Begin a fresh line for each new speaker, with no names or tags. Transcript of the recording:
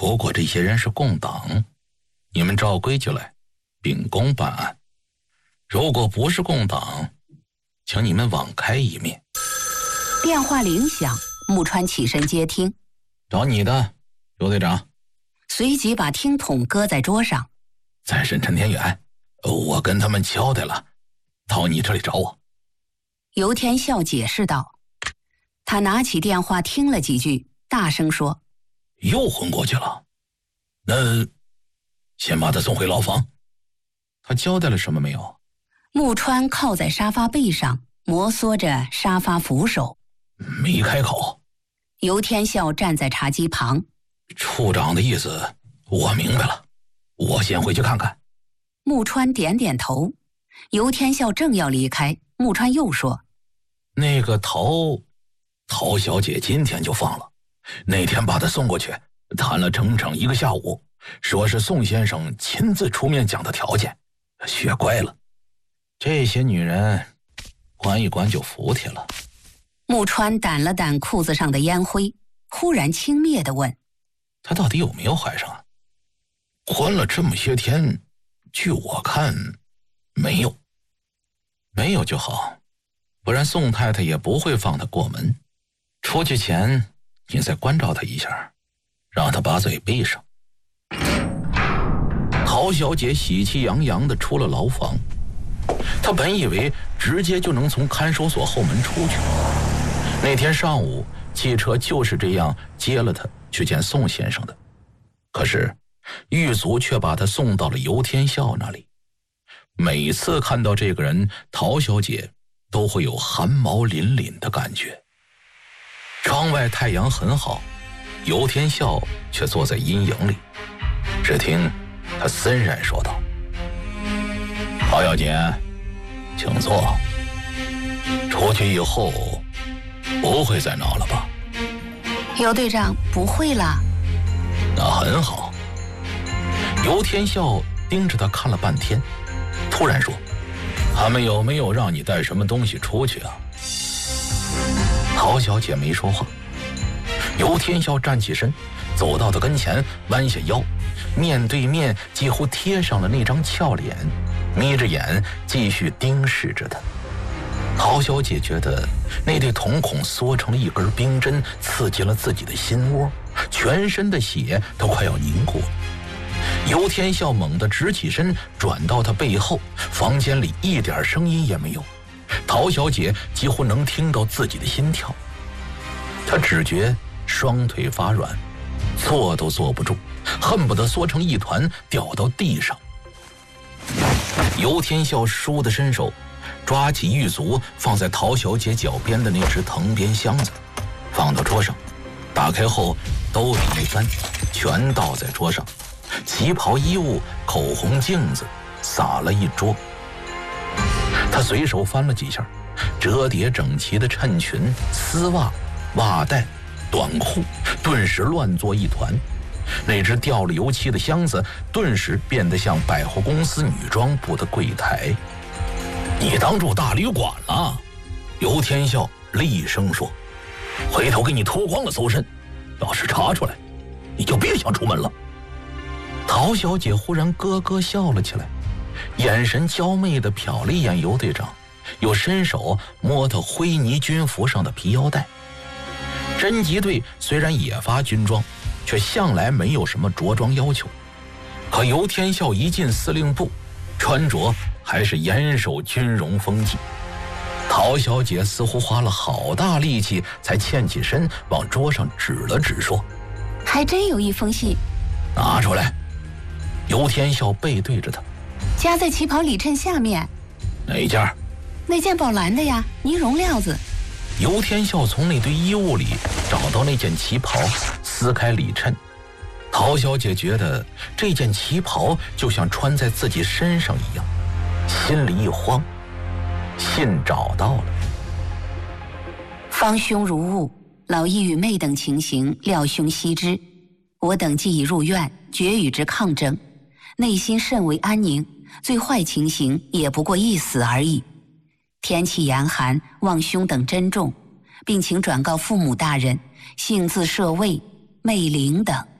不过这些人是共党，你们照规矩来，秉公办案。如果不是共党，请你们网开一面。
电话铃响，木川起身接听。
找你的，尤队长。
随即把听筒搁在桌上。
再审陈天远，我跟他们交代了，到你这里找我。
尤天笑解释道。他拿起电话听了几句，大声说：
又昏过去了，那先把他送回牢房。他交代了什么没有？
木川靠在沙发背上，摩挲着沙发扶手，
没开口。
尤天笑站在茶几旁。
处长的意思我明白了，我先回去看看。
木川点点头。尤天笑正要离开，木川又说：
那个陶小姐今天就放了，那天把她送过去，谈了整整1个下午，说是宋先生亲自出面讲的条件，学乖了。这些女人管一管就服帖了。
木川掸了掸裤子上的烟灰，忽然轻蔑地问：
她到底有没有怀上啊？关了这么些天，据我看没有。没有就好，不然宋太太也不会放她过门。出去前你再关照她一下，让她把嘴闭上。陶小姐喜气洋洋地出了牢房，她本以为直接就能从看守所后门出去。那天上午汽车就是这样接了她去见宋先生的，可是狱卒却把她送到了尤天笑那里。每次看到这个人，陶小姐都会有汗毛凛凛的感觉。窗外太阳很好，尤天笑却坐在阴影里。只听他森然说道：陶小姐，请坐。出去以后不会再闹了吧？
尤队长，不会了。
那很好。尤天笑盯着他看了半天，突然说：他们有没有让你带什么东西出去啊？陶小姐没说话。尤天笑站起身，走到她跟前，弯下腰，面对面几乎贴上了那张俏脸，眯着眼继续盯视着她。陶小姐觉得那对瞳孔缩成了一根冰针，刺激了自己的心窝，全身的血都快要凝固了。尤天笑猛地直起身，转到他背后，房间里一点声音也没有。陶小姐几乎能听到自己的心跳。她只觉双腿发软，坐都坐不住，恨不得缩成一团掉到地上。尤天笑倏地伸手抓起狱卒放在陶小姐脚边的那只藤编箱子，放到桌上，打开后兜里一翻，全倒在桌上，旗袍、衣物、口红、镜子洒了一桌。他随手翻了几下，折叠整齐的衬裙、丝袜、袜带、短裤顿时乱作一团。那只掉了油漆的箱子顿时变得像百货公司女装部的柜台。你当住大旅馆了？尤天笑厉声说：回头给你脱光了搜身，要是查出来你就别想出门了。陶小姐忽然咯咯笑了起来，眼神娇媚地瞟了一眼尤队长，又伸手摸他灰呢军服上的皮腰带。侦缉队虽然也发军装，却向来没有什么着装要求，可尤天笑一进司令部，穿着还是严守军容风纪。陶小姐似乎花了好大力气才欠起身，往桌上指了指说：
还真有一封信。
拿出来。尤天笑背对着他：
夹在旗袍里衬下面。
哪一件？
那件宝蓝的呀，呢绒料子。
尤天笑从那堆衣物里找到那件旗袍，撕开里衬。陶小姐觉得这件旗袍就像穿在自己身上一样，心里一慌。信找到了。
方兄如误，老义与妹等情形料兄悉知，我等既已入院，决与之抗争，内心甚为安宁，最坏情形也不过一死而已。天气严寒，望兄等珍重，并请转告父母大人，幸自舍卫、媚龄等。